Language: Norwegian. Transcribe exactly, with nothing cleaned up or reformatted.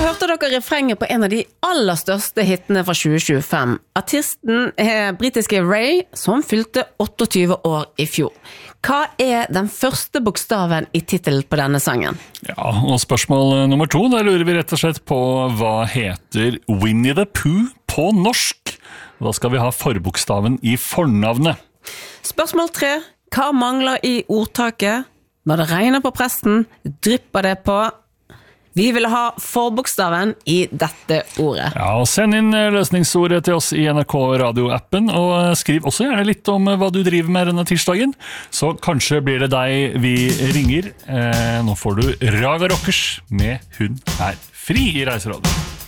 hørte dere refrenget på en av de aller største hittene fra tjue tjuefem. Artisten er britiske Ray, som fylte tjueåtte år i fjor. Hva er den første bokstaven i titelen på denne sangen? Ja, og spørsmål nummer to, da lurer vi rett og slett på hva heter Winnie the Pooh på norsk? Da skal vi ha forbokstaven i fornavnet. Spørsmål tre, hva mangler i ordtaket? Når det regner på presten, drypper det på... Vi vil ha forbokstaven i dette ordet. Ja, og send inn løsningsordet til oss i N R K Radio-appen, og skriv også gjerne litt om hva du driver med denne tirsdagen. Så kanskje blir det deg vi ringer. Eh, nå får du Raga Rockers med Hun er fri i Reiserådet.